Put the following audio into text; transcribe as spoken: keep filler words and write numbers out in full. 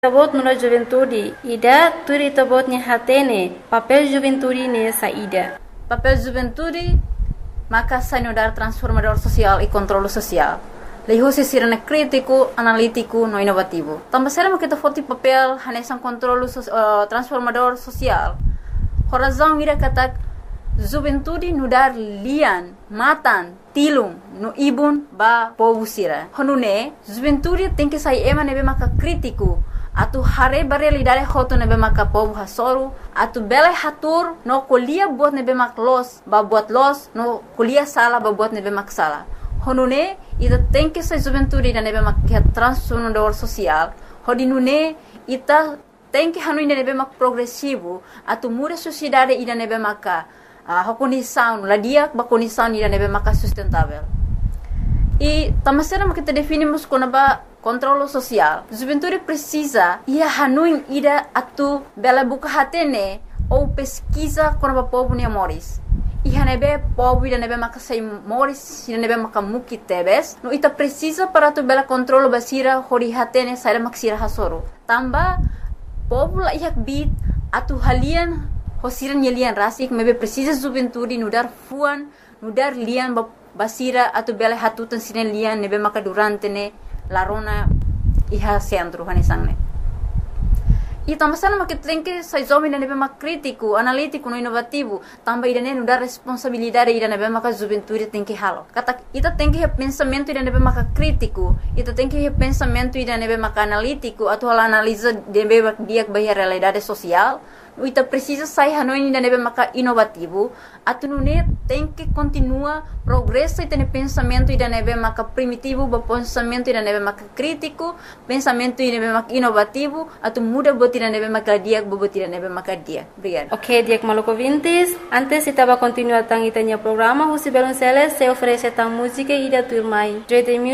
Tabot nula juventude, ida turi tabotnya hatene, papel juventude nessa ida. Papel juventude, maka sanudar transformador social e controle social. Leho se sirene crítico, analítico, no inovativo. Também será que foto papel hanesan controle uh, transformador social. Horazão ira katak juventude nudar lian, matan, tilung, no ibun ba povo sira. Honune, juventude tem que sair ema nebe maka crítico. Atu hare realidade hoto nebe maka povo hasoru, atu bele hatur no kolia buat nebe mak los, ba buat los, no kolia sala ba buat nebe mak sala. Honune, ita tem que sair juventude da nebe mak transformador social. Hodinune, ita tem que hanui nebe mak progressivo, atu muda sociedade ida nebe maka a uh, condição, la dia ba condição ida nebe maka sustentável. E tamasera kita definimos como ba controle social. Juventude precisa ia hanui ida atu bela buka hatene ou pesquisa como ba povo ni amores. E hanebe povo ida nebe maka sei moris, ida nebe maka muki tebes. No ita precisa para tu bela controle basira hori hatene sai maksira hasoro. Tamba povo la ihak bit atu halian hosiran yelian rasik mebe precisa juventude nudar fuan, nudar lian ba basira atu bela hatutan sinen lian nebe maka durante ne larona iha centro hanesangne. E tamasana ma que tem que sai jovem nebe maka crítico, analítico, no inovativo, também ida nudar responsabilidade ida nebe maka juventude tem que halo. Kata ita tem que pensamento ida nebe maka crítico, ita tem que pensamento ida nebe maka analítico, atu hala analisa nebe dia bahia realidade social. Ita precisa sair hanoi ainda nebe maka inovativo, atu nune tem que continua progresso e ter pensamento ida nebe maka primitivo, ba pensamento ida nebe maka crítico, pensamento ida nebe maka inovativo, atu muda bot ida nebe maka dia, bot ida nebe maka dia. Obrigada. Ok, dia maluco vintes. Antes estava continuar tang itanya programa, José Belonceles se oferece tang música ida turmai.